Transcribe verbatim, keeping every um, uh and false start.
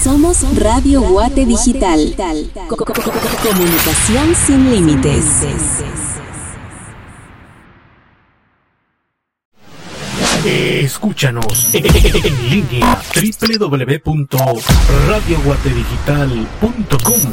Somos Radio Guate Digital. Comunicación sin límites. Escúchanos en línea doble u doble u doble u punto radio guate digital punto com.